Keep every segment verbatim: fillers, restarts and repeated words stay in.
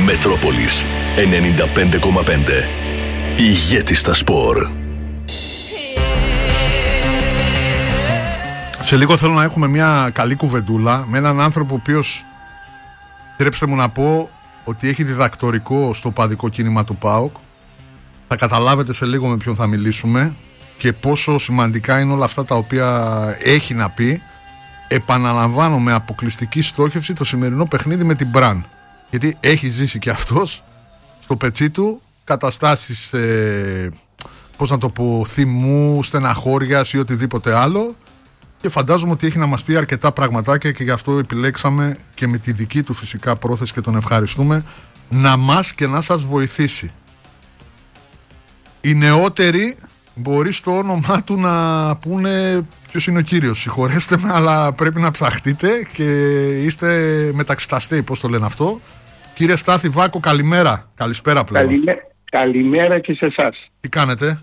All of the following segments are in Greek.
Μετρόπολης ενενήντα πέντε κόμμα πέντε. Ηγέτης στα σπορ. Σε λίγο θέλω να έχουμε μια καλή κουβεντούλα με έναν άνθρωπο ο οποίος, επιτρέψτε μου να πω, ότι έχει διδακτορικό στο οπαδικό κίνημα του ΠΑΟΚ. Θα καταλάβετε σε λίγο με ποιον θα μιλήσουμε και πόσο σημαντικά είναι όλα αυτά τα οποία έχει να πει. Επαναλαμβάνω, με αποκλειστική στόχευση το σημερινό παιχνίδι με την Μπραν, γιατί έχει ζήσει και αυτός στο πετσί του καταστάσεις ε, πώς να το πω, θυμού, στεναχώριας ή οτιδήποτε άλλο, και φαντάζομαι ότι έχει να μας πει αρκετά πραγματάκια και γι' αυτό επιλέξαμε και με τη δική του φυσικά πρόθεση, και τον ευχαριστούμε, να μας και να σας βοηθήσει. Οι νεότεροι μπορεί στο όνομά του να πούνε ποιος είναι ο κύριος. Συγχωρέστε με, αλλά πρέπει να ψαχτείτε και είστε μεταξυταστέοι, πώς το λένε αυτό. Κύριε Στάθη Βάκο, καλημέρα. Καλησπέρα πλέον. Καλημέρα, καλημέρα και σε εσάς. Τι κάνετε?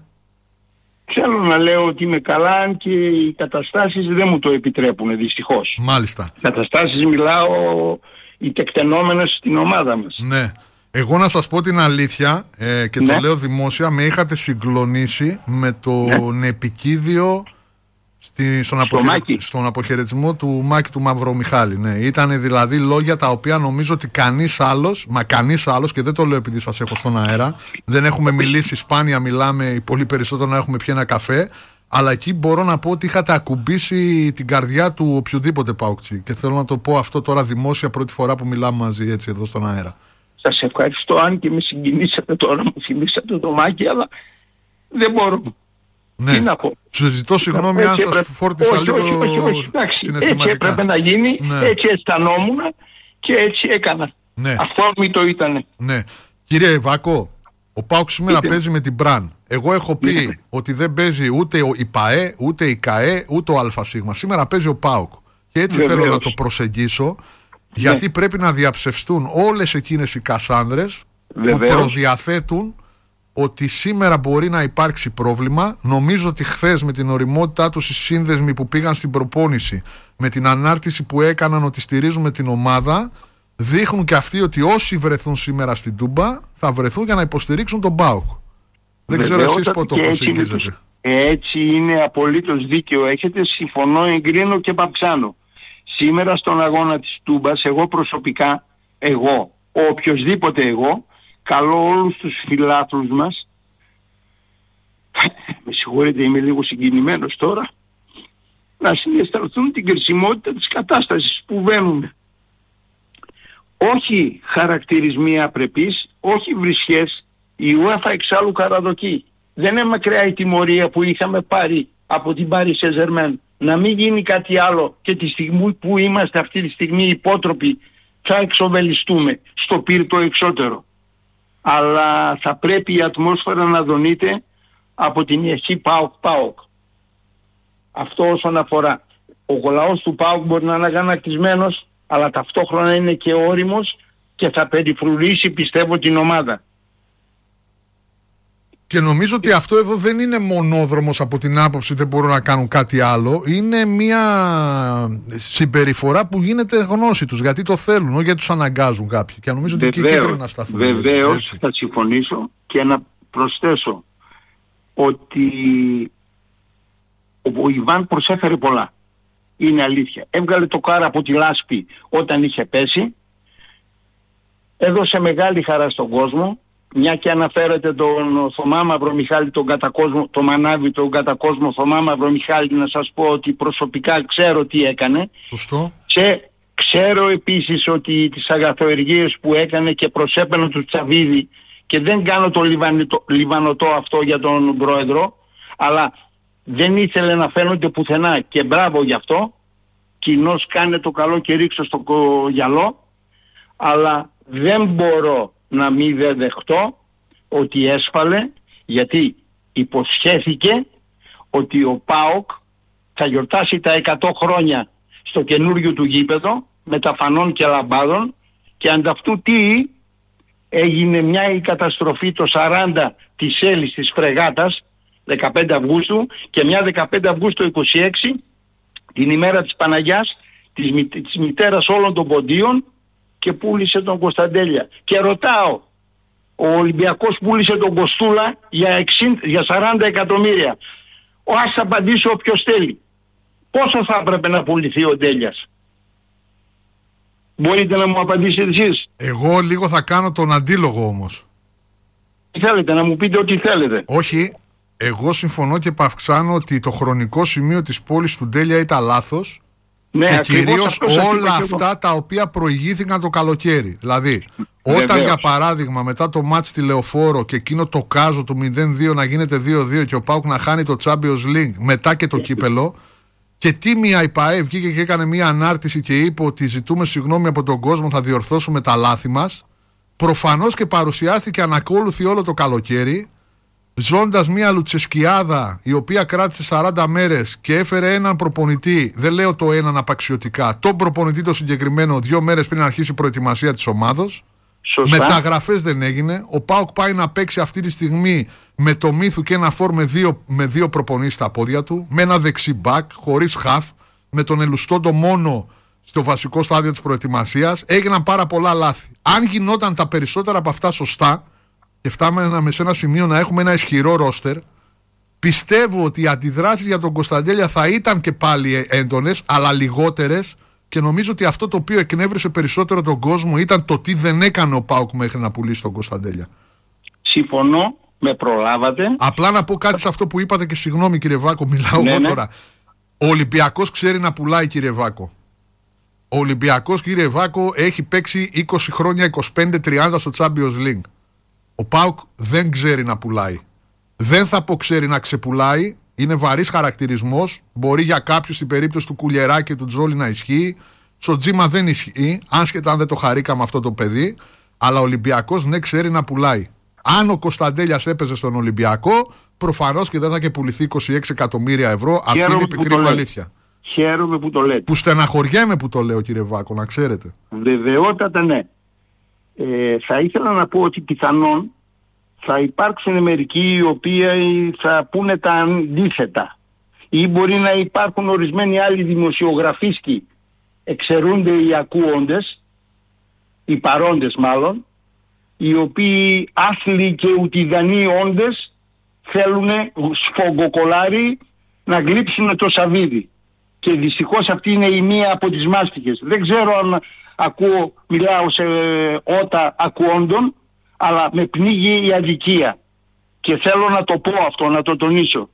Θέλω να λέω ότι είμαι καλά, αν και οι καταστάσεις δεν μου το επιτρέπουν, δυστυχώς. Μάλιστα. Οι καταστάσεις, μιλάω, οι τεκτενόμενες στην ομάδα μας. Ναι. Εγώ να σας πω την αλήθεια, ε, και ναι. το λέω δημόσια, με είχατε συγκλονίσει με τον ναι. επικίδιο στη, στον, αποχαιρε... στον αποχαιρετισμό του Μάκη του Μαυρομιχάλη. Ναι. Ήταν δηλαδή λόγια τα οποία νομίζω ότι κανείς άλλος, μα κανείς άλλος, και δεν το λέω επειδή σας έχω στον αέρα, δεν έχουμε μιλήσει, σπάνια μιλάμε, πολύ περισσότερο να έχουμε πιει ένα καφέ, αλλά εκεί μπορώ να πω ότι είχατε ακουμπήσει την καρδιά του οποιοδήποτε παουκτσί, και θέλω να το πω αυτό τώρα δημόσια, πρώτη φορά που μιλάμε μαζί έτσι εδώ στον αέρα. Σας ευχαριστώ, αν και με συγκινήσατε τώρα, μου θυμήσατε το Μάκη, αλλά δεν μπορώ. Ναι. Τι να πω. Σου ζητώ συγγνώμη αν σας φόρτισα όχι, λίγο όχι, όχι, όχι, εντάξει, συναισθηματικά. Έτσι έπρεπε να γίνει, ναι. έτσι αισθανόμουν και έτσι έκανα. Ναι. Αυτό μη το ήτανε. Ναι. Κύριε Βάκο, ο ΠΑΟΚ σήμερα Είτε. παίζει με την Μπραν. Εγώ έχω πει ναι. ότι δεν παίζει ούτε η ΠΑΕ, ούτε η ΚΑΕ, ούτε ο ΑΣ. Σήμερα παίζει ο ΠΑΟΚ. Και έτσι Βεβαίως. θέλω να το προσεγγίσω, γιατί ναι. πρέπει να διαψευστούν όλες εκείνες οι κασάνδρες Βεβαίως. που προδιαθέτουν ότι σήμερα μπορεί να υπάρξει πρόβλημα. Νομίζω ότι χθες με την ωριμότητά τους οι σύνδεσμοι που πήγαν στην προπόνηση, με την ανάρτηση που έκαναν ότι στηρίζουμε την ομάδα, δείχνουν και αυτοί ότι όσοι βρεθούν σήμερα στην Τούμπα θα βρεθούν για να υποστηρίξουν τον ΠΑΟΚ. Δεν ξέρω εσείς πώς το προσεγγίζετε. Έτσι είναι, απολύτως δίκαιο έχετε, συμφωνώ, εγκρίνω και παψάνω. Σήμερα στον αγώνα της Τούμπας, εγώ προσωπικά, εγώ, οποιοσδήποτε εγώ, καλώ όλους τους φιλάθλους μας, με συγχωρείτε, είμαι λίγο συγκινημένος τώρα, να συναισθανθούν την κρισιμότητα της κατάστασης που βαίνουμε. Όχι χαρακτηρισμοί απρεπείς, όχι βρισχές, η UEFA εξάλλου καραδοκεί. Δεν είναι μακριά η τιμωρία που είχαμε πάρει από την Paris Saint-Germain. Να μην γίνει κάτι άλλο, και τη στιγμή που είμαστε αυτή τη στιγμή υπότροποι θα εξοβελιστούμε στο πύρτο εξώτερο. Αλλά θα πρέπει η ατμόσφαιρα να δονείται από την αρχή ΠΑΟΚ ΠΑΟΚ. Αυτό όσον αφορά. Ο λαός του ΠΑΟΚ μπορεί να είναι αγανακτισμένος, αλλά ταυτόχρονα είναι και όριμος και θα περιφρουρήσει, πιστεύω, την ομάδα. Και νομίζω ότι αυτό εδώ δεν είναι μονόδρομος από την άποψη δεν μπορούν να κάνουν κάτι άλλο. Είναι μια συμπεριφορά που γίνεται γνώση τους, γιατί το θέλουν, όχι γιατί τους αναγκάζουν κάποιοι. Και νομίζω ότι εκεί πρέπει να σταθούν. Βεβαίως θα συμφωνήσω και να προσθέσω ότι ο Ιβάν προσέφερε πολλά. Είναι αλήθεια. Έβγαλε το κάρα από τη λάσπη όταν είχε πέσει. Έδωσε μεγάλη χαρά στον κόσμο. Μια και αναφέρεται τον Θωμά Μαυρομιχάλη, τον κατακόσμο, το μανάβι, τον κατακόσμο Θωμά Μαυρομιχάλη, να σας πω ότι προσωπικά ξέρω τι έκανε. Σωστό. Και ξέρω επίσης ότι τις αγαθοεργίες που έκανε και προσέπαινε του Τσαβίδη, και δεν κάνω το λιβανιτό, λιβανωτό αυτό για τον πρόεδρο, αλλά δεν ήθελε να φαίνονται πουθενά, και μπράβο γι' αυτό. Κοινώς κάνε το καλό και ρίξω στο γυαλό, αλλά δεν μπορώ να μην δεν δεχτώ ότι έσφαλε, γιατί υποσχέθηκε ότι ο ΠΑΟΚ θα γιορτάσει τα εκατό χρόνια στο καινούριο του γήπεδο με τα φανών και λαμπάδων, και ανταυτού τι έγινε μια η καταστροφή το σαράντα της Έλλης της Φρεγάτας δεκαπέντε Αυγούστου, και μια δεκαπέντε Αυγούστου είκοσι έξι την ημέρα της Παναγιάς, της, της μητέρας όλων των ποντίων, και πούλησε τον Κωνσταντέλια. Και ρωτάω, ο Ολυμπιακός πούλησε τον Κοστούλα για, εξήντα, για σαράντα εκατομμύρια. Ο ας απαντήσει όποιος θέλει. Πόσο θα έπρεπε να πουληθεί ο Ντέλιας? Μπορείτε να μου απαντήσετε εσείς? Εγώ λίγο θα κάνω τον αντίλογο όμως. Τι θέλετε, να μου πείτε ό,τι θέλετε. Όχι, εγώ συμφωνώ και παυξάνω ότι το χρονικό σημείο της πώλησης του Ντέλια ήταν λάθος. Ναι, και κυρίως όλα αυτό αυτά τα οποία προηγήθηκαν το καλοκαίρι. Δηλαδή, όταν Βεβαίως. για παράδειγμα μετά το μάτς στη Λεωφόρο και εκείνο το κάζο του μηδέν δύο να γίνεται δύο δύο και ο ΠΑΟΚ να χάνει το Champions League μετά και το κύπελο, και τίμια η ΠΑΕ βγήκε και έκανε μια ανάρτηση και είπε ότι ζητούμε συγγνώμη από τον κόσμο, θα διορθώσουμε τα λάθη μας. Προφανώς και παρουσιάστηκε ανακόλουθη όλο το καλοκαίρι, ζώντας μια λουτσεσκιάδα η οποία κράτησε σαράντα μέρες και έφερε έναν προπονητή, δεν λέω το έναν απαξιωτικά, τον προπονητή το συγκεκριμένο δύο μέρες πριν αρχίσει η προετοιμασία της ομάδος. Σωστά. Μεταγραφές δεν έγινε. Ο ΠΑΟΚ πάει να παίξει αυτή τη στιγμή με το Μύθου και ένα φόρ με δύο, με δύο προπονήσεις στα πόδια του, με ένα δεξί μπακ, χωρίς χαφ, με τον Ελουστόντο μόνο στο βασικό στάδιο της προετοιμασίας. Έγιναν πάρα πολλά λάθη. Αν γινόταν τα περισσότερα από αυτά σωστά και φτάμε σε ένα σημείο να έχουμε ένα ισχυρό ρόστερ, πιστεύω ότι οι αντιδράσεις για τον Κωνσταντέλια θα ήταν και πάλι έντονες, αλλά λιγότερες, και νομίζω ότι αυτό το οποίο εκνεύρισε περισσότερο τον κόσμο ήταν το τι δεν έκανε ο ΠΑΟΚ μέχρι να πουλήσει τον Κωνσταντέλια. Συμφωνώ, με προλάβατε. Απλά να πω κάτι σε αυτό που είπατε και συγγνώμη κύριε Βάκο, μιλάω Ναι, εγώ ναι. τώρα. Ο Ολυμπιακός ξέρει να πουλάει κύριε Βάκο. Ο Ολυμπιακός κύριε Βάκο έχει παίξει είκοσι χρόνια, είκοσι πέντε τριάντα στο Champions League. Ο ΠΑΟΚ δεν ξέρει να πουλάει. Δεν θα πω ξέρει να ξεπουλάει. Είναι βαρύς χαρακτηρισμός. Μπορεί για κάποιους στην περίπτωση του Κουλιεράκη και του Τζόλι να ισχύει. Στο Τζίμα δεν ισχύει, άσχετα αν δεν το χαρήκαμε αυτό το παιδί. Αλλά ο Ολυμπιακός ναι ξέρει να πουλάει. Αν ο Κωνσταντέλιας έπαιζε στον Ολυμπιακό, προφανώς και δεν θα και πουληθεί είκοσι έξι εκατομμύρια ευρώ. Αυτή Χαίρομαι είναι η που πικρή το μου λέτε. αλήθεια. Χαίρομαι που το λέτε. Που στεναχωριέμαι που το λέω κύριε Βάκο, να ξέρετε. Βεβαιότατα ναι. Ε, θα ήθελα να πω ότι πιθανόν θα υπάρξουν μερικοί οι οποίοι θα πούνε τα αντίθετα. Ή μπορεί να υπάρχουν ορισμένοι άλλοι δημοσιογραφίσκοι, εξαιρούνται οι ακούοντες, οι παρόντες μάλλον, οι οποίοι άθλοι και ουτιδανοί όντες θέλουν σφογκοκολάρι να γλύψουν το σαβίδι. Και δυστυχώς αυτή είναι η μία από τις μάστιγες. Δεν ξέρω αν ακούω, μιλάω σε ότα ακουόντων, αλλά με πνίγει η αδικία. Και θέλω να το πω αυτό, να το τονίσω.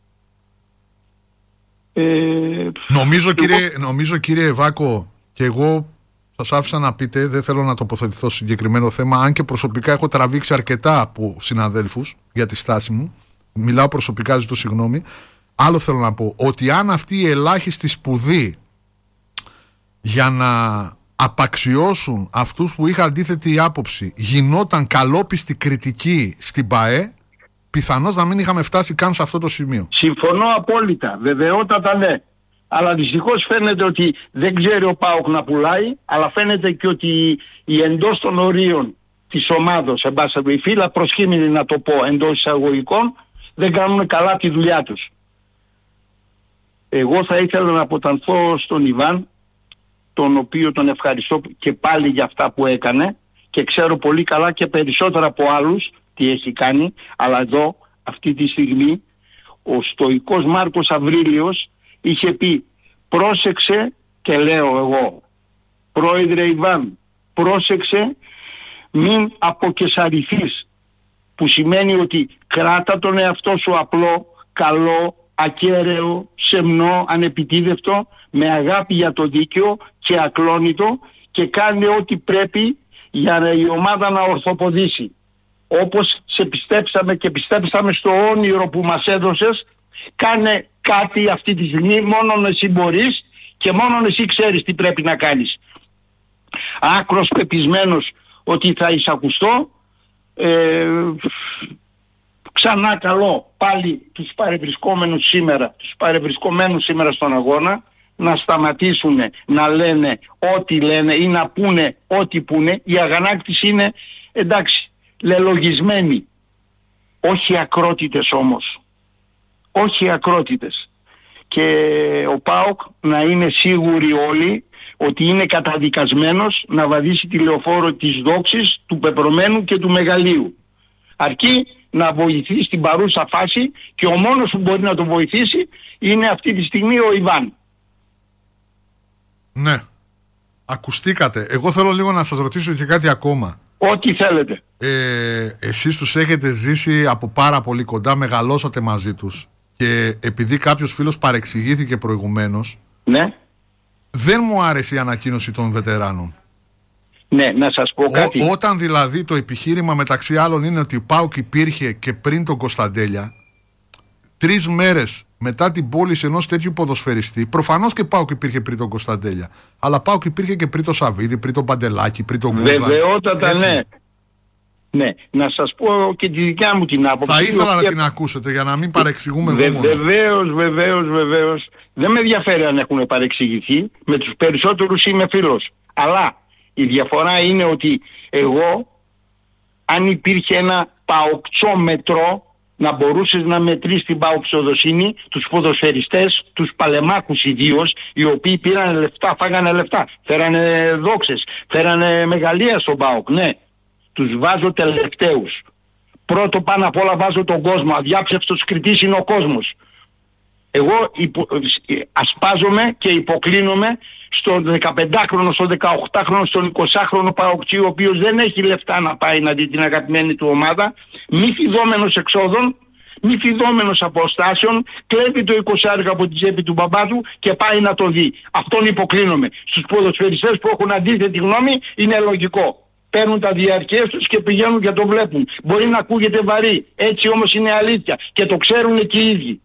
Ε, Νομίζω, εγώ... κύριε, νομίζω κύριε Βάκο, και εγώ σας άφησα να πείτε, δεν θέλω να τοποθετηθώ στο συγκεκριμένο θέμα, αν και προσωπικά έχω τραβήξει αρκετά από συναδέλφους για τη στάση μου. Μιλάω προσωπικά, ζητώ συγγνώμη. Άλλο θέλω να πω, ότι αν αυτή η ελάχιστη σπουδή για να απαξιώσουν αυτούς που είχαν αντίθετη άποψη γινόταν καλόπιστη κριτική στην ΠΑΕ, πιθανώς να μην είχαμε φτάσει καν σε αυτό το σημείο. Συμφωνώ απόλυτα, βεβαιότατα ναι. Αλλά δυστυχώς φαίνεται ότι δεν ξέρει ο ΠΑΟΚ να πουλάει, αλλά φαίνεται και ότι οι εντός των ορίων της ομάδος, εν πάση περιπτώσει, οι φύλλα προσχήμενοι να το πω εντός εισαγωγικών, δεν κάνουν καλά τη δουλειά τους. Εγώ θα ήθελα να αποτανθώ στον Ιβάν, τον οποίο τον ευχαριστώ και πάλι για αυτά που έκανε, και ξέρω πολύ καλά και περισσότερα από άλλους τι έχει κάνει, αλλά εδώ αυτή τη στιγμή ο στοικός Μάρκος Αβρίλιος είχε πει πρόσεξε, και λέω εγώ, πρόεδρε Ιβάν, πρόσεξε μην αποκεσαριθείς, που σημαίνει ότι κράτα τον εαυτό σου απλό, καλό, ακέραιο, σεμνό, ανεπιτίδευτο, με αγάπη για το δίκαιο και ακλόνητο, και κάνε ό,τι πρέπει για η ομάδα να ορθοποδήσει. Όπως σε πιστέψαμε και πιστέψαμε στο όνειρο που μας έδωσες, κάνε κάτι αυτή τη στιγμή, μόνον εσύ μπορείς και μόνον εσύ ξέρεις τι πρέπει να κάνεις. Άκρος πεπισμένος ότι θα εισακουστώ, ε, ξανά καλό πάλι τους παρευρισκόμενους σήμερα, τους παρευρισκομένους σήμερα στον αγώνα, να σταματήσουν να λένε ό,τι λένε ή να πούνε ό,τι πούνε. Η αγανάκτηση είναι, εντάξει, λελογισμένη, όχι ακρότητες όμως, όχι ακρότητες. Και ο ΠΑΟΚ να είναι σίγουροι όλοι ότι είναι καταδικασμένος να βαδίσει τη λεωφόρο της δόξης, του πεπρωμένου και του μεγαλείου. Αρκεί να βοηθήσει στην παρούσα φάση και ο μόνος που μπορεί να τον βοηθήσει είναι αυτή τη στιγμή ο Ιβάν. Ναι. Ακουστήκατε. Εγώ θέλω λίγο να σας ρωτήσω και κάτι ακόμα. Ό,τι θέλετε. Ε, εσείς τους έχετε ζήσει από πάρα πολύ κοντά, μεγαλώσατε μαζί τους και επειδή κάποιος φίλος παρεξηγήθηκε προηγουμένως, ναι, δεν μου άρεσε η ανακοίνωση των βετεράνων. Ναι, να σας πω κάτι. Ό, όταν δηλαδή το επιχείρημα μεταξύ άλλων είναι ότι η ΠΑΟΚ υπήρχε και πριν τον Κωνσταντέλια, τρεις μέρες μετά την πώληση ενός τέτοιου ποδοσφαιριστή, προφανώς και ΠΑΟΚ υπήρχε πριν τον Κωνσταντέλια, αλλά ΠΑΟΚ υπήρχε και πριν τον Σαββίδη, πριν τον Παντελάκη, πριν τον Κούδα. Βεβαιότατα, ναι. Ναι, να σας πω και τη δικιά μου την άποψη. Θα ήθελα οποία... να την ακούσετε για να μην παρεξηγούμε Βε, εγώ μόνο. Βεβαίως, βεβαίως, βεβαίως. Δεν με ενδιαφέρει αν έχουν παρεξηγηθεί. Με τους περισσότερους είμαι φίλος. Αλλά η διαφορά είναι ότι εγώ, αν υπήρχε ένα παοκτσόμετρο, να μπορούσες να μετρήσεις την παοξοδοσύνη, τους ποδοσφαιριστές, τους παλεμάκους ιδίως, οι οποίοι πήραν λεφτά, φάγανε λεφτά, φέρανε δόξες, φέρανε μεγαλεία στον ΠΑΟΚ, ναι. Τους βάζω τελευταίους. Πρώτο πάνω απ' όλα βάζω τον κόσμο. Αδιάψευστος κριτής είναι ο κόσμος. Εγώ υπο, ασπάζομαι και υποκλίνομαι στον δεκαπεντάχρονο, στον δεκαοκτάχρονο, στον εικοσάχρονο παοκτή, ο οποίος δεν έχει λεφτά να πάει να δει την αγαπημένη του ομάδα, μη φιδόμενος εξόδων, μη φιδόμενος αποστάσεων, κλέβει το εικοσάρικα από την τσέπη του μπαμπά του και πάει να το δει. Αυτόν υποκλίνομαι. Στους ποδοσφαιριστές που έχουν αντίθετη γνώμη είναι λογικό. Παίρνουν τα διαρκές τους και πηγαίνουν και το βλέπουν. Μπορεί να ακούγεται βαρύ, έτσι όμως είναι αλήθεια και το ξέρουν και οι ίδιοι.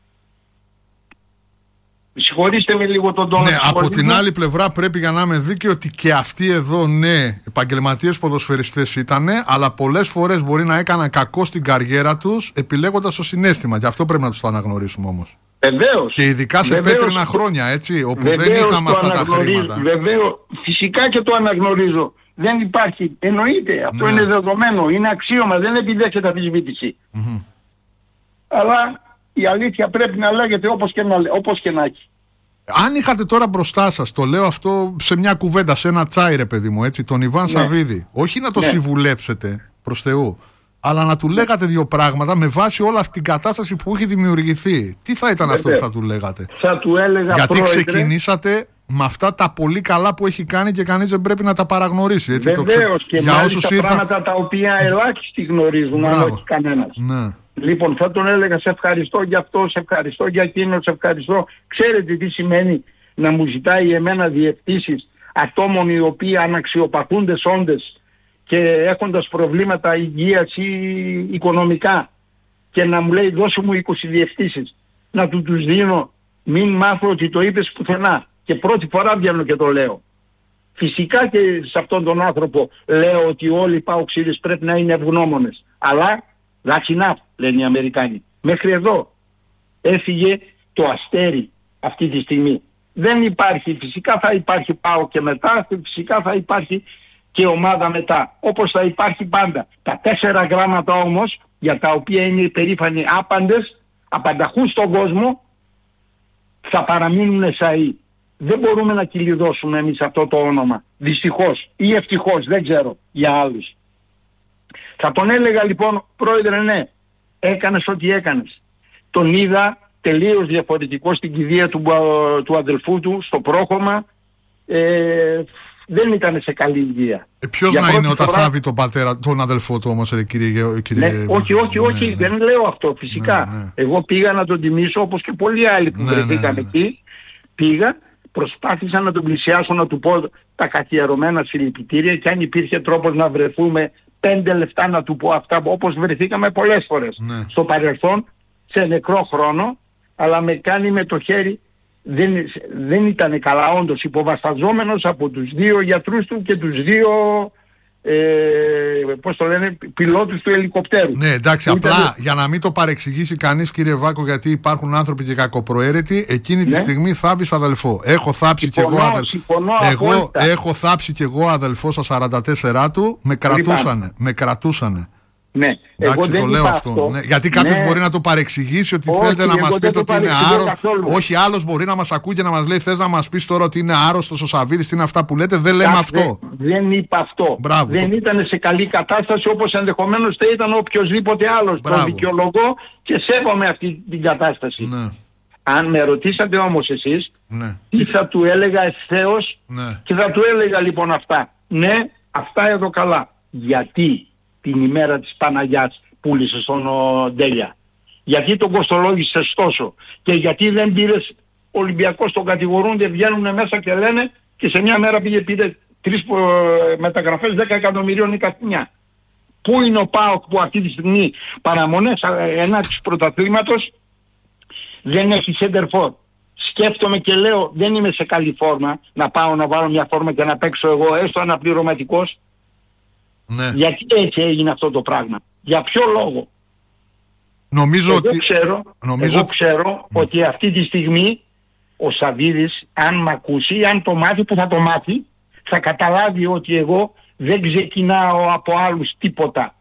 Συγχωρήστε με λίγο τον τόνο. Ναι, από την άλλη πλευρά πρέπει, για να είμαι δίκαιο, ότι και αυτοί εδώ, ναι, επαγγελματίες ποδοσφαιριστές ήτανε, αλλά πολλές φορές μπορεί να έκαναν κακό στην καριέρα τους επιλέγοντας το συναίσθημα. Και αυτό πρέπει να τους το αναγνωρίσουμε όμως. Βεβαίως. Και ειδικά σε Βεβαίως. πέτρινα χρόνια, έτσι, όπου Βεβαίως δεν είχαμε αυτά τα αναγνωρίζω. χρήματα. Βεβαίως, φυσικά και το αναγνωρίζω. Δεν υπάρχει. Εννοείται. Αυτό ναι. είναι δεδομένο. Είναι αξίωμα. Δεν επιδέχεται αμφισβήτηση. Mm-hmm. Αλλά η αλήθεια πρέπει να λέγεται όπως και να, όπως και να έχει. Αν είχατε τώρα μπροστά σας, το λέω αυτό σε μια κουβέντα, σε ένα τσάι ρε παιδί μου, έτσι, τον Ιβάν ναι. Σαββίδη, όχι να το ναι. συμβουλέψετε προς Θεού, αλλά να του λέγατε δύο πράγματα με βάση όλη αυτή την κατάσταση που έχει δημιουργηθεί. Τι θα ήταν Βεβαίως. αυτό που θα του λέγατε? Θα του έλεγα, γιατί πρόεδρε, ξεκινήσατε με αυτά τα πολύ καλά που έχει κάνει και κανείς δεν πρέπει να τα παραγνωρίσει. Έτσι, Βεβαίως, το και για μάλιστα ήρθα... πράγματα τα οποία ελάχιστοι γνωρίζουν, αν όχι κανένας. Ναι. Λοιπόν, θα τον έλεγα σε ευχαριστώ για αυτό, σε ευχαριστώ για εκείνο, σε ευχαριστώ. Ξέρετε τι σημαίνει να μου ζητάει εμένα διευθύνσεις ατόμων οι οποίοι αναξιοπαθούνται όντες και έχοντας προβλήματα υγείας ή οικονομικά και να μου λέει δώσε μου είκοσι διευθύνσεις, να του τους δίνω, μην μάθω ότι το είπες πουθενά και πρώτη φορά βγαίνω και το λέω. Φυσικά και σε αυτόν τον άνθρωπο λέω ότι όλοι οι παοξίδες πρέπει να είναι ευγνώμονες, αλλά that's enough, λένε οι Αμερικάνοι. Μέχρι εδώ έφυγε το αστέρι αυτή τη στιγμή. Δεν υπάρχει, φυσικά θα υπάρχει ΠΑΟ και μετά, φυσικά θα υπάρχει και ομάδα μετά. Όπως θα υπάρχει πάντα. Τα τέσσερα γράμματα όμως, για τα οποία είναι οι περήφανοι άπαντες, απανταχούν στον κόσμο, θα παραμείνουν εσαΐ. Δεν μπορούμε να κυλιδώσουμε εμείς αυτό το όνομα. Δυστυχώς ή ευτυχώς, δεν ξέρω για άλλους. Θα τον έλεγα λοιπόν, πρόεδρε, ναι, έκανες ό,τι έκανες. Τον είδα τελείως διαφορετικό στην κηδεία του, του αδελφού του, στο πρόχωμα. Ε, δεν ήταν σε καλή υγεία. Ε, ποιος να είναι όταν φορά... θάβει τον πατέρα, τον αδελφό του όμως, ε, κύριε, κύριε... Ναι, όχι, όχι, όχι, ναι, δεν ναι. λέω αυτό φυσικά. Ναι, ναι. Εγώ πήγα να τον τιμήσω όπως και πολλοί άλλοι που ναι, βρεθήκαν ναι, ναι, ναι. εκεί. Πήγα, προσπάθησα να τον πλησιάσω, να του πω τα καθιερωμένα συλληπιτήρια και αν υπήρχε τρόπος να βρεθούμε πέντε λεπτά να του πω αυτά, όπως βρεθήκαμε πολλές φορές ναι. στο παρελθόν, σε νεκρό χρόνο, αλλά με κάνει με το χέρι, δεν, δεν ήταν καλά όντως, υποβασταζόμενος από τους δύο γιατρούς του και τους δύο ε, πώς το λένε, πιλότους του ελικοπτέρου. Ναι, εντάξει, ήταν... απλά για να μην το παρεξηγήσει κανείς, κύριε Βάκο, γιατί υπάρχουν άνθρωποι και κακοπροαίρετοι, εκείνη τη ναι. στιγμή θάβεις αδελφό. Έχω θάψει κι εγώ αδελφό. Εγώ έχω θάψει κι εγώ αδελφό στα σαράντα τέσσερα του, με κρατούσανε, με κρατούσανε. Ναι. Εντάξει, εγώ δεν το λέω αυτό. αυτό. Ναι. Γιατί κάποιος ναι. μπορεί να το παρεξηγήσει ότι όχι, θέλετε να μας πείτε ότι είναι άρρωστο. Όχι, άλλος μπορεί να μας ακούει και να μας λέει: θες να μας πεις τώρα ότι είναι άρρωστος ο Σαββίδης, τι είναι αυτά που λέτε. Δεν λέμε Κάτσε, αυτό. Δεν είπα αυτό. Μπράβο, δεν το... ήταν σε καλή κατάσταση όπως ενδεχομένως θα ήταν οποιοδήποτε άλλος. Το δικαιολογώ και σέβομαι αυτή την κατάσταση. Ναι. Αν με ρωτήσατε όμως εσείς, ναι. τι θα του έλεγα ευθέως ναι. και θα του έλεγα λοιπόν αυτά. Ναι, αυτά εδώ καλά. Γιατί την ημέρα της Παναγιάς πούλησε στον Ντέλια? Γιατί τον κοστολόγησες τόσο? Και γιατί δεν πήρες Ολυμπιακός, τον κατηγορούνται, βγαίνουν μέσα και λένε και σε μια μέρα πήγε πήρε τρεις μεταγραφές δέκα εκατομμυρίων η καθημιά. Πού είναι ο ΠΑΟΚ που αυτή τη στιγμή παραμονές ενάντια πρωταθλήματος δεν έχει center for? Σκέφτομαι και λέω δεν είμαι σε καλή φόρμα να πάω να βάλω μια φόρμα και να παίξω εγώ έστω αναπληρωματικός. Ναι. Γιατί έτσι έγινε αυτό το πράγμα? Για ποιο λόγο? Νομίζω εγώ ότι... ξέρω, νομίζω... εγώ ξέρω mm. ότι αυτή τη στιγμή ο Σαββίδης, αν μ' ακούσει, αν το μάθει, που θα το μάθει, θα καταλάβει ότι εγώ δεν ξεκινάω από άλλους τίποτα.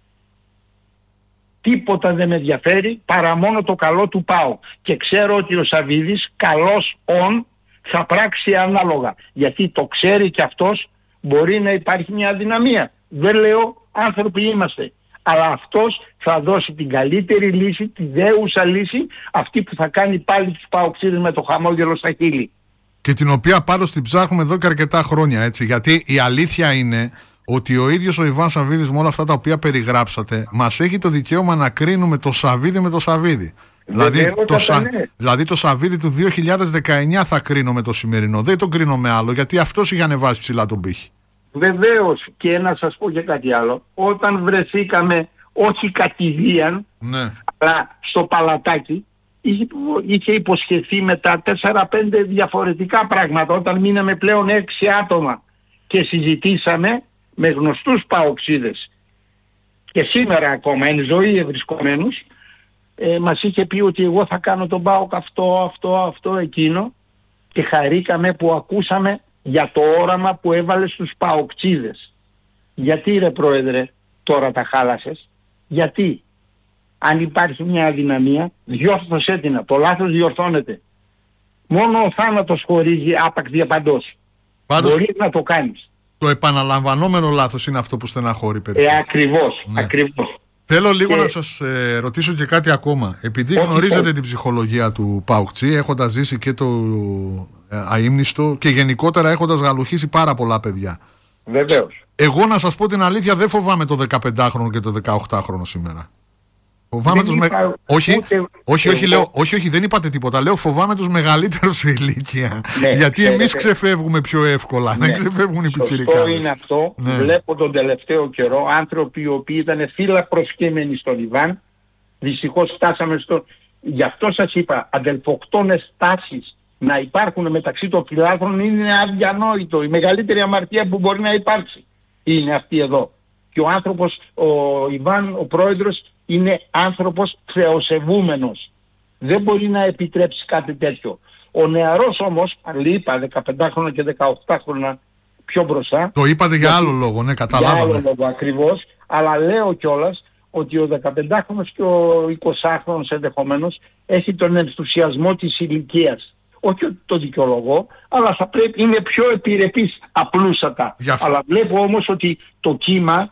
Τίποτα δεν με ενδιαφέρει παρά μόνο το καλό του ΠΑΟ. Και ξέρω ότι ο Σαββίδης καλός ον θα πράξει ανάλογα. Γιατί το ξέρει και αυτός, μπορεί να υπάρχει μια αδυναμία. Δεν λέω άνθρωποι είμαστε. Αλλά αυτός θα δώσει την καλύτερη λύση, τη δέουσα λύση, αυτή που θα κάνει πάλι τους παοξίδες με το χαμόγελο στα χείλη. Και την οποία πάντως την ψάχνουμε εδώ και αρκετά χρόνια, έτσι. Γιατί η αλήθεια είναι ότι ο ίδιος ο Ιβάν Σαββίδης με όλα αυτά τα οποία περιγράψατε μας έχει το δικαίωμα να κρίνουμε το Σαββίδη με το Σαββίδη. Δηλαδή το, Σα... δηλαδή το Σαββίδη του δύο χιλιάδες δεκαεννιά θα κρίνω με το σημερινό. Δεν τον κρίνω με άλλο, γιατί αυτός είχε ανεβάσει ψηλά τον πύχη. Βεβαίως, και να σας πω και κάτι άλλο. Όταν βρεθήκαμε όχι κατηδίαν, ναι. αλλά στο παλατάκι, είχε υποσχεθεί με τα τέσσερα πέντε διαφορετικά πράγματα. Όταν μείναμε πλέον έξι άτομα και συζητήσαμε με γνωστούς παοξίδες και σήμερα ακόμα εν ζωή ευρισκομένους, ε, μας είχε πει ότι εγώ θα κάνω τον ΠΑΟΚ αυτό, αυτό, αυτό, εκείνο, και χαρήκαμε που ακούσαμε για το όραμα που έβαλε στους παοκτσίδες. Γιατί ρε πρόεδρε τώρα τα χάλασες? Γιατί? Αν υπάρχει μια αδυναμία, διόρθωσέ την. Το λάθος διορθώνεται. Μόνο ο θάνατος χωρίζει άπαξ διαπαντός. Πάντως, μπορείς να το κάνεις. Το επαναλαμβανόμενο λάθος είναι αυτό που στεναχωρεί περισσότερο. Ε, ακριβώς, ναι. ακριβώς. Θέλω λίγο και... να σας ε, ρωτήσω και κάτι ακόμα. Επειδή όχι γνωρίζετε όχι. την ψυχολογία του ΠΑΟΚΤΣΙ, έχοντας ζήσει και το ε, αείμνηστο και γενικότερα έχοντας γαλουχίσει πάρα πολλά παιδιά. Βεβαίως. Εγώ να σας πω την αλήθεια, δεν φοβάμαι το δεκαπεντάχρονο και το δεκαοκτάχρονο σήμερα. Φοβάμαι τους με... όχι, ούτε... όχι, όχι, λέω, όχι, όχι, δεν είπατε τίποτα. Λέω φοβάμαι τους μεγαλύτερους σε ηλικία. Ναι, γιατί ξέρετε, εμείς ξεφεύγουμε πιο εύκολα. Ναι, δεν ξεφεύγουν οι πιτσιρικάδες. Αυτό είναι αυτό. Ναι. Βλέπω τον τελευταίο καιρό άνθρωποι οι οποίοι ήταν φύλλα προσκέμενοι στον Ιβάν. Δυστυχώς φτάσαμε στο... Γι' αυτό σας είπα, αδελφοκτόνες τάσεις να υπάρχουν μεταξύ των φιλάθρων είναι αδιανόητο. Η μεγαλύτερη αμαρτία που μπορεί να υπάρξει είναι αυτή εδώ. Και ο άνθρωπος, ο Ιβάν, ο πρόεδρος, είναι άνθρωπος θεοσεβούμενος. Δεν μπορεί να επιτρέψει κάτι τέτοιο. Ο νεαρός όμως, αν είπα δεκαπεντάχρονα και δεκαοκτάχρονα πιο μπροστά. Το είπατε για άλλο λόγο, ναι, καταλάβαμε. Για άλλο λόγο ακριβώς, αλλά λέω κιόλας ότι ο δεκαπεντάχρονος και ο εικοσάχρονος ενδεχομένως έχει τον ενθουσιασμό της ηλικίας. Όχι ότι το δικαιολογώ, αλλά θα πρέπει, είναι πιο επιρρεπής απλούστατα. Αλλά βλέπω όμως ότι το κύμα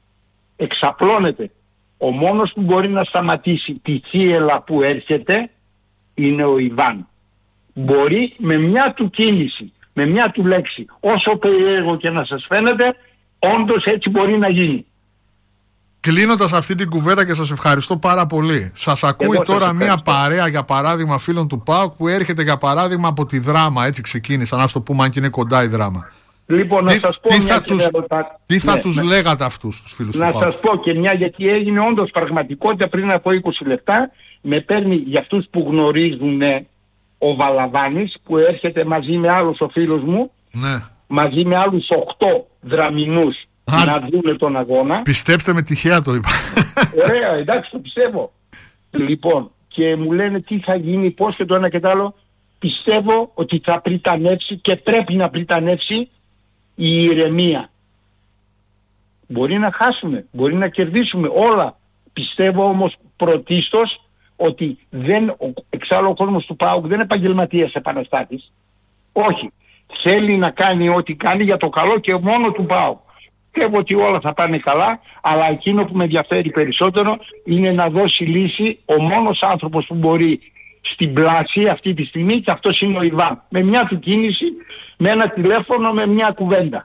εξαπλώνεται. Ο μόνος που μπορεί να σταματήσει τη θύελα που έρχεται είναι ο Ιβάν. Μπορεί με μια του κίνηση, με μια του λέξη, όσο περίεργο και να σας φαίνεται, όντως έτσι μπορεί να γίνει. Κλείνοντας αυτή την κουβέντα και σας ευχαριστώ πάρα πολύ. Σας ακούει εγώ τώρα μια παρέα, για παράδειγμα, φίλων του ΠΑΟΚ που έρχεται για παράδειγμα από τη Δράμα, έτσι ξεκίνησαν, ας το πούμε, αν και είναι κοντά η Δράμα. Λοιπόν, τι, να σας πω τι μια θα τους, ερωτά... τι θα ναι, τους ναι. λέγατε αυτούς τους φίλους να του ΠΑΟΚ? Να σας πω και μια, γιατί έγινε όντως πραγματικότητα πριν από είκοσι λεπτά. Με παίρνει για αυτούς που γνωρίζουν ο Βαλαβάνης, που έρχεται μαζί με άλλους ο φίλος μου, ναι. μαζί με άλλους οκτώ δραμινούς Α, να δουν τον αγώνα. Πιστέψτε με, τυχαία το είπα. Ωραία, εντάξει, το πιστεύω. Λοιπόν, και μου λένε τι θα γίνει, πώς και το ένα και το άλλο. Πιστεύω ότι θα πριτανεύσει και πρέπει να πριτανεύσει η ηρεμία. Μπορεί να χάσουμε, μπορεί να κερδίσουμε όλα. Πιστεύω όμως πρωτίστως ότι δεν, εξάλλου ο κόσμος του ΠΑΟΚ δεν είναι επαγγελματίας επαναστάτης. Όχι. Θέλει να κάνει ό,τι κάνει για το καλό και μόνο του ΠΑΟΚ. Πιστεύω ότι όλα θα πάνε καλά, αλλά εκείνο που με ενδιαφέρει περισσότερο είναι να δώσει λύση ο μόνος άνθρωπος που μπορεί στην πλάση αυτή τη στιγμή, και αυτός είναι ο Ιβάν. Με μια του κίνηση, με ένα τηλέφωνο, με μια κουβέντα.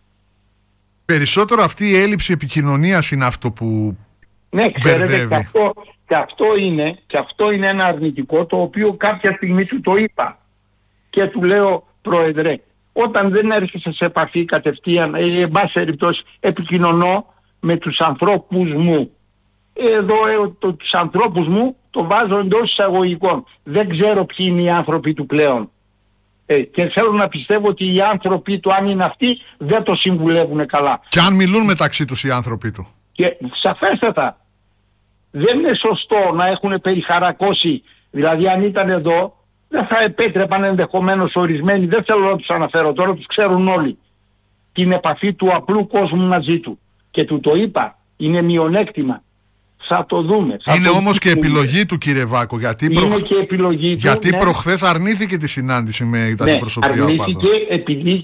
Περισσότερο αυτή η έλλειψη επικοινωνίας είναι αυτό που ναι, ξέρετε, μπερδεύει. Και αυτό, και, αυτό είναι, και αυτό είναι ένα αρνητικό, το οποίο κάποια στιγμή του το είπα. Και του λέω, Πρόεδρε, όταν δεν έρχεσαι σε επαφή κατευθείαν, ή εν πάση περιπτώσει επικοινωνώ με τους ανθρώπους μου. Εδώ ε, το, τους ανθρώπους μου το βάζω εντός εισαγωγικών. Δεν ξέρω ποιοι είναι οι άνθρωποι του πλέον. Ε, και θέλω να πιστεύω ότι οι άνθρωποι του, αν είναι αυτοί, δεν το συμβουλεύουν καλά. Και αν μιλούν μεταξύ τους οι άνθρωποι του. Και σαφέστατα δεν είναι σωστό να έχουν περιχαρακώσει. Δηλαδή αν ήταν εδώ δεν θα επέτρεπαν ενδεχομένως ορισμένοι, δεν θέλω να τους αναφέρω τώρα, τους ξέρουν όλοι, την επαφή του απλού κόσμου μαζί του. Και του το είπα, είναι μειονέκτημα. Θα το δούμε. Θα είναι το όμως δούμε. και επιλογή του, κύριε Βάκο, γιατί, είναι προχ... και επιλογή του, γιατί ναι. προχθές αρνήθηκε τη συνάντηση με τα ναι, αντιπροσωπεία οπαδών. Αρνήθηκε επειδή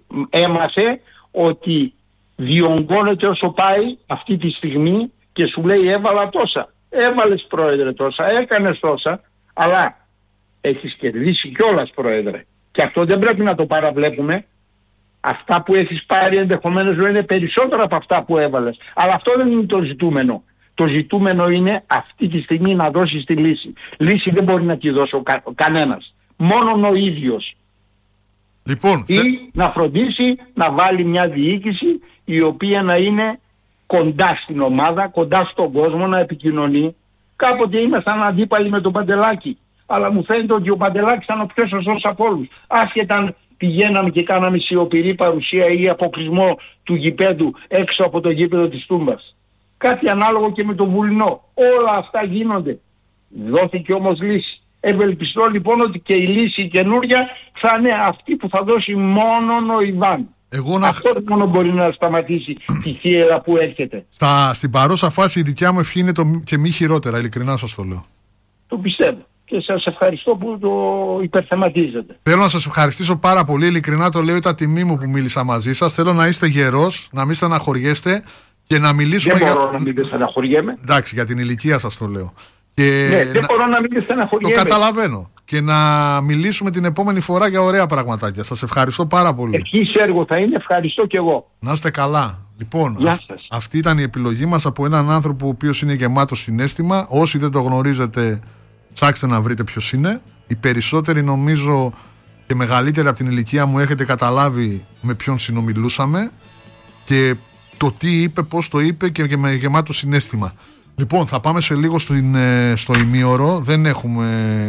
έμαθε ότι διονγκώνεται όσο πάει αυτή τη στιγμή και σου λέει έβαλα τόσα. Έβαλες, Πρόεδρε, τόσα, έκανες τόσα, αλλά έχεις κερδίσει κιόλας, Πρόεδρε. Και αυτό δεν πρέπει να το παραβλέπουμε. Αυτά που έχεις πάρει ενδεχομένως να είναι περισσότερα από αυτά που έβαλες. Αλλά αυτό δεν είναι το ζητούμενο. Το ζητούμενο είναι αυτή τη στιγμή να δώσεις τη λύση. Λύση δεν μπορεί να τη δώσει ο κα, κανένας. Μόνον ο ίδιος. Λοιπόν, ή θε... να φροντίσει να βάλει μια διοίκηση η οποία να είναι κοντά στην ομάδα, κοντά στον κόσμο, να επικοινωνεί. Κάποτε ήμασταν αντίπαλοι με τον Παντελάκη, αλλά μου φαίνεται ότι ο Παντελάκης ήταν ο πιο σωστός από όλους. Άσχετα αν πηγαίναμε και κάναμε σιωπηρή παρουσία ή αποκλεισμό του γηπέδου έξω από το γήπεδο της Τούμπας. Κάτι ανάλογο και με το Βουλινό. Όλα αυτά γίνονται. Δόθηκε όμως λύση. Ευελπιστώ λοιπόν ότι και η λύση η καινούρια θα είναι αυτή που θα δώσει μόνο ο Ιβάν. Εγώ να... Αυτό μόνο μπορεί να σταματήσει τη θύελα που έρχεται. Στα, στην παρούσα φάση η δικιά μου ευχή είναι το, και μη χειρότερα, ειλικρινά σας το λέω. Το πιστεύω. Και σας ευχαριστώ που το υπερθεματίζετε. Θέλω να σας ευχαριστήσω πάρα πολύ. Ειλικρινά το λέω, ήταν τιμή μου που μίλησα μαζί σας. Θέλω να είστε γερός, να μην στεναχωριέστε και να μιλήσουμε. Δεν μπορώ για... να μην στεναχωριέμαι. Εντάξει, για την ηλικία σας το λέω. Και ναι, δεν να... μπορώ να μην στεναχωριέμαι. Το καταλαβαίνω. Και να μιλήσουμε την επόμενη φορά για ωραία πραγματάκια. Σας ευχαριστώ πάρα πολύ. Ευχής έργο θα είναι, ευχαριστώ κι εγώ. Να είστε καλά. Λοιπόν, Γεια αυ... σας. αυτή ήταν η επιλογή μας από έναν άνθρωπο ο οποίος είναι γεμάτος συναίσθημα. Όσοι δεν το γνωρίζετε, ψάξτε να βρείτε ποιος είναι. Οι περισσότεροι, νομίζω, και μεγαλύτεροι από την ηλικία μου, έχετε καταλάβει με ποιον συνομιλούσαμε και το τι είπε, πώς το είπε και με γεμάτο συναίσθημα. Λοιπόν, θα πάμε σε λίγο στην, στο ημίωρο. Δεν έχουμε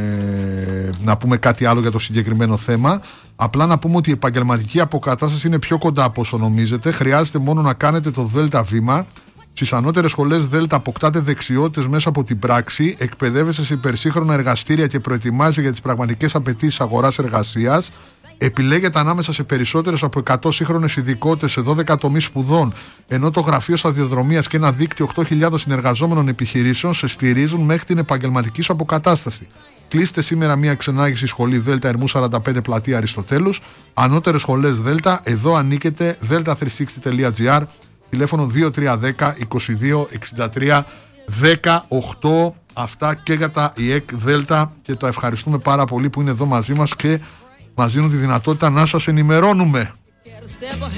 να πούμε κάτι άλλο για το συγκεκριμένο θέμα. Απλά να πούμε ότι η επαγγελματική αποκατάσταση είναι πιο κοντά από όσο νομίζετε. Χρειάζεται μόνο να κάνετε το ΔΕΛΤΑ βήμα. Στις ανώτερες σχολές ΔΕΛΤΑ αποκτάτε δεξιότητες μέσα από την πράξη, εκπαιδεύεστε σε υπερσύγχρονα εργαστήρια και προετοιμάζετε για τις πραγματικές απαιτήσεις αγοράς εργασίας. Επιλέγετε ανάμεσα σε περισσότερες από εκατό σύγχρονες ειδικότητες σε δώδεκα τομείς σπουδών, ενώ το Γραφείο Σταδιοδρομίας και ένα δίκτυο οκτώ χιλιάδες συνεργαζόμενων επιχειρήσεων σε στηρίζουν μέχρι την επαγγελματική σου αποκατάσταση. Κλείστε σήμερα μια ξενάγηση σχολή ΔΕΛΤΑ Ερμού σαράντα πέντε Πλατεία Αριστοτέλους. Ανώτερες σχολές ΔΕΛΤΑ, εδώ ανήκετε. δέλτα τριακόσια εξήντα τελεία τζι άρ, τηλέφωνο δύο τρία ένα μηδέν είκοσι δύο εξήντα τρία δεκαοκτώ. Αυτά και για τα ΙΕΚ ΔΕΛΤΑ και τα ευχαριστούμε πάρα πολύ που είναι εδώ μαζί μας και μας δίνουν τη δυνατότητα να σας ενημερώνουμε.